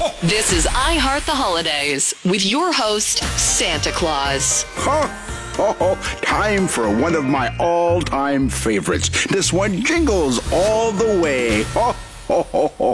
This is I Heart the Holidays with your host, Santa Claus. Time for one of my all-time favorites. This one jingles all the way.